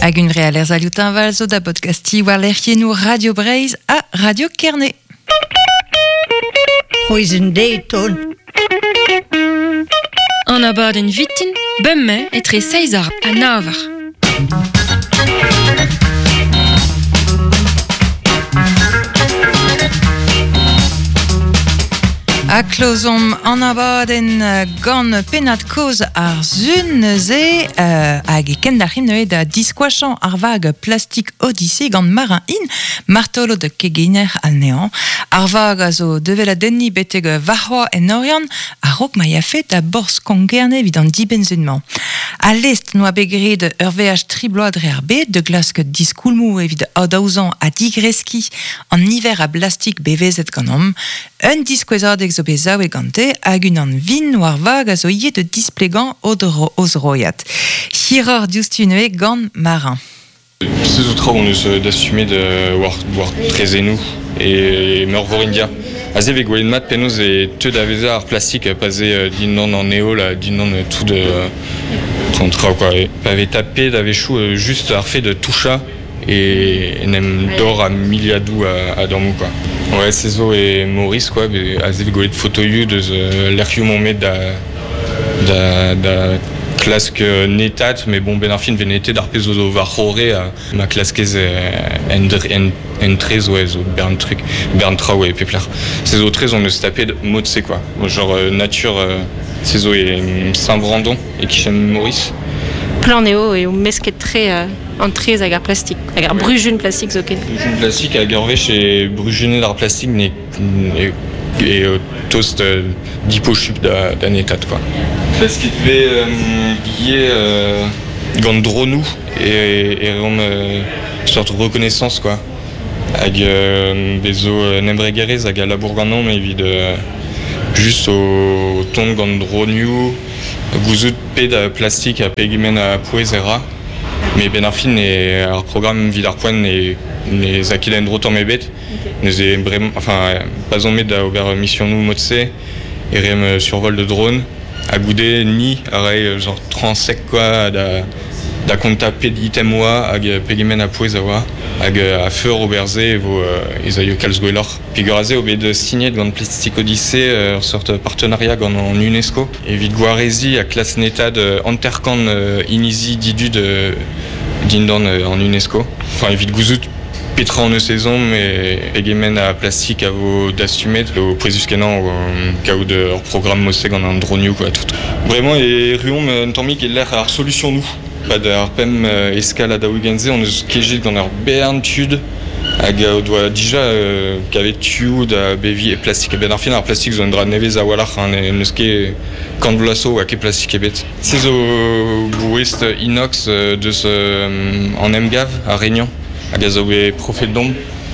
Hag un real zalutin valzo da podcasti war lercienou Radio Breizh a Radio Kerney. Roizen Dayton. An abad en vitin, bemme etre 6 ar a 9 ar. A klozom an abaden gant penat koz ar zun ze hag e kendac'hin eo da diskouachan ar vag plastik odyssey gant marin in martolo de keginer al nean. Ar vag a zo devel a denni beteg varroa en orian a rok ma yafet a borz kongerne vid an diben zunman. A lest noa begred ur veaj tribload re ar bet de glask diskoulmou evit adaouzan a digreski an niver a plastik bevezet gant om. Un diskouezadeg zo bezaou e gante hag un an vin war vag a zo ie de displegan oz roiat. Hiror dioustu eo gant marin. Ces autres on eus d'assumer de war trezenou et meurvorindia. Aze ve gwelet mat penoz e teud a veza ar plastik paze din nan an eo la din nan tout de kontra quoi. Ave tapé d'ave chou juste ar fait de toucha et nem d'or a miliadou à dormou quoi. Ouais, c'est zo et Maurice quoi, aze ve gwelet photoioù deus l'ercioù mon met da klask netat, mais bon ben ar fin venete d'ar pezo zo varrore ma klaskez en trez ouais zo bern truc bern trao et pepler. Ces zo trez on eus tapé motse quoi. Genre nature ces zo et Saint-Brandon et qui j'aime Maurice. Plan eo e o mesket tre an trez hag ar plastik, hag ar brujun plastik zo ken. Brujun plastik hag ur vech e brujunet ar plastik et toast dipo chup da netat quoi. Parce qu'il devait lier gant dronou et rom sorte de reconnaissance quoi. Hag bezo nembregerez hag a labour gant nom evit juste au ton gant dronou gouzout pe da plastik a pegimen a poezera. Mais ben ar fin e ar programme vid ar poen ne zakil en drot an mebet. Nous e brem enfin pas on met da ober mission nou motse et rem survol de drone a goude ni arrêt genre transec quoi da konta pe d'item oa hag pegimen a poez oa hag a feur oberze vo ezaio kalz gwellor. Pigoraze obed signet gant Plastic Odyssey sorte partenariat gant an UNESCO evit gwarezi a klas netad anterkan inizi didu din dan an UNESCO. Enfin evit gouzout petra en saison mais egemen a plastik a vo d'assumet o pouezus kenan o kaout de programme moseg gant an droniou quoi tout. Vraiment et ruom un tammik e l'air ar solution nou. Pas d'ar pem eskal a daougenze on eus kejet gant ar bern tud hag o doa dija kavet tu da bevi e plastik e ben ar fin ar plastik zo un dra nevez a walach neus ket kant blaso a ket plastik e bet. Se zo bouest inox deus an emgav a Réunion hag a zo e profet d'omb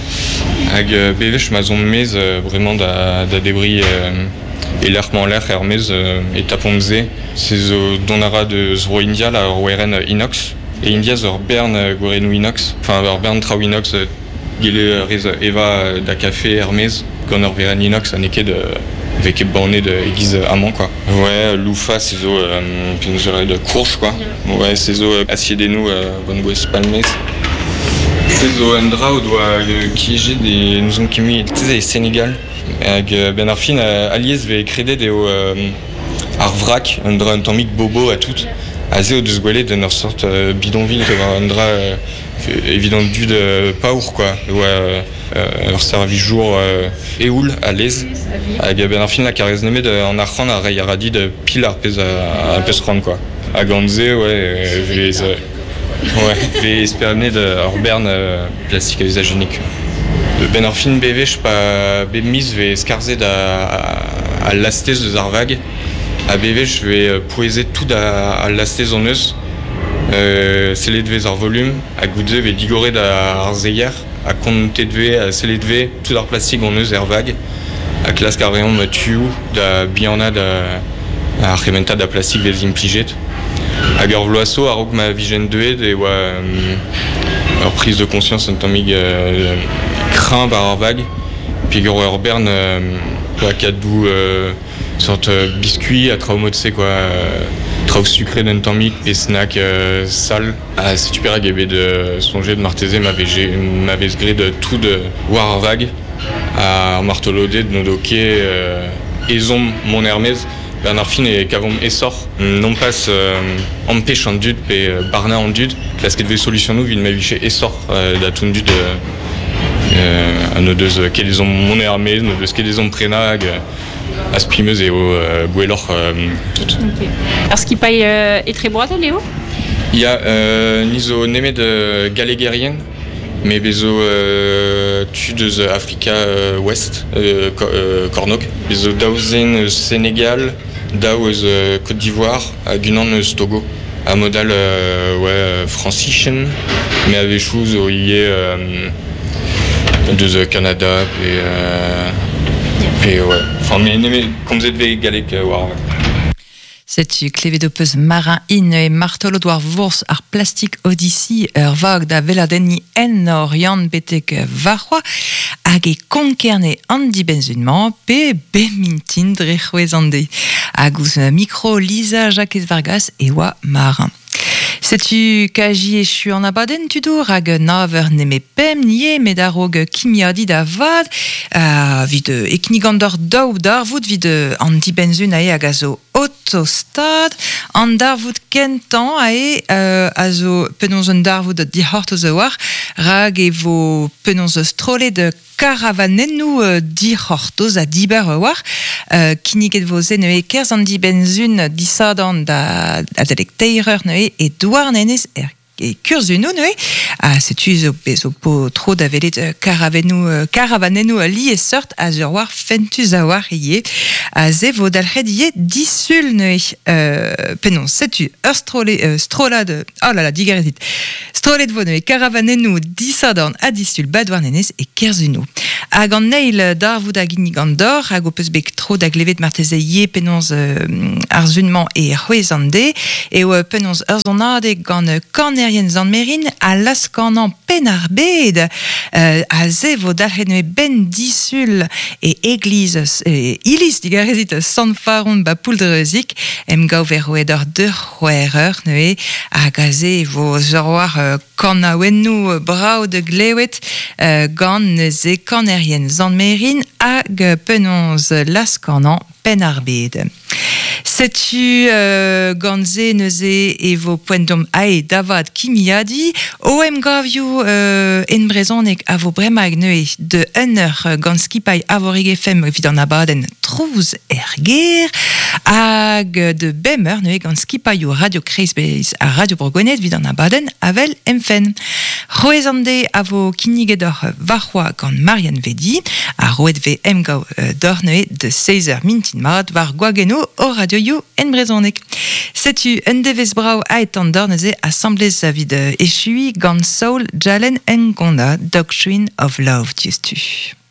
hag bevech ma zon mez vraiment da debris et l'erman l'air hermez et taponze se zo donara de zro India la roeren inox et India zor bern gorenou inox enfin zor bern trao inox gile rez eva da café hermez gant ur veren inox aneke de veke borné de egiz amant quoi. Ouais, loufa c'est zo pinzere de courge quoi. Ouais, c'est zo acier denou bon boues palmez. C'est zo un dra o doa kieje des nous on kimi tze Sénégal. Hag ben ar fin aliez ve kredet eo ar vrak un dra un tammik bobo a tout. Aze o deus gwelet d'un ur sort bidonville un dra évident du de paour quoi. Ouais, ur servi jour eoul a lez. Hag ben ar fin la karez nemet an ar c'han a rei a radi de pil ar pez a pez c'han quoi. Hag anze ouais ve esperne de ur bern plastik a usage unique. Ben ar fin bevech pa bemiz ve skarzet a lastez eus ar vag a bevech ve poezet tout a lastez an eus sellet vez ar volum a goude ve digoret ar zeier a kontet ve a sellet ve tout ar plastik an eus ar vag a klask ar reom tuou da bianad a rementa da plastik vez implijet hag ur vloaso a rok ma vijen deet e oa ur prise de conscience un tammig craint par ar vag pigor ur bern oa kadou sorte biscuit a trao motse quoi traus sucré d'un tamic et snack sale. C'est super agréable de songer de martese m'avait gré de tout de war vague à martelodé de nodoké ezom mon Hermès. Bernard Finn et qu'avons essor non pas empêche en dud et barna en dud parce qu'il y avait solution nous il m'a vu chez essor d'atun dud à nos deux qu'ils ont mon Hermès nos deux qu'ils ont prénag aspimeuse et au guélor tout. Okay. Alors ce qui paye est très boite Léo. Il y a niso némé de galéguérien mais bezo tudeuse Africa Ouest Cornoc bezo dauzen Sénégal daouz Côte d'Ivoire à Gunan Togo à modal francichen mais avec chose où il y a de Canada et ouais enfin mais comme vous êtes galek wow. C'est-tu clévédopeuse marin in et martolo doar vors ar plastic odyssey vag da veladenni en orian betek varroa hag e konkerne andi benzunman pe bemintin dre c'hwezande hag ouz micro Lisa Jacques Vargas e oa marin. Sais-tu kaji e chu an abaden tudour hag naver neme pem nie met darog kimiadi da vad vid eknigandor daou darvoud vid andi benzun ae hag a zo autostad an darvoud kentan ae a zo penons un darvoud di horto zo war rag e vo penons strole de caravanennou di hortoz a diber war kiniget vo zen e kerz an di benzun disadan da delek teirer e douar nenez et curzuno c'est-tu zo po tro da velet caravanennou li e sort a zur war fentus a war ie a ze vo dalc'hed ie disul penon c'est-tu ur strola de oh là là digaretit strolet vo caravanennou disadorn a disul badwar nenez e kerzuno hag an neil darvoud a ginigandor hag o peus bek tro da glevet marteze ie penons ar zunman e c'hwezande e o penons ur zonade gant kanerien zanmerin a laskanan pen ar bed a ze vo dalc'hed ben disul e egliz iliz digarezit sanfaron ba pouldrezik em gaover oed ur deur c'hwereur hag a ze vo zorwar kanaouennou brao de glewet gant ze kanerien zanmerin hag penons laskanan pen ar bed. Sais-tu ganze neuze e vo poentom ae davad kimiadi oem gavioù en brezonek a vo bremag neue de unner gant skipay avorige fem vid an abaden trouz ger hag de bemer neue gant skipay o radio Kreisbeis a radio Borgonet vid an abaden avel emfen. Roezande a vo kinigedor varroa gant Marianne Vedi a roed ve emgao dor neue de 16h mintin mat var gwageno o radio you en brezonek. Sais-tu un devez brau a etan dorneze assemblez vid echui gant Soul Jalen en Gonda Doctrine of Love, tu.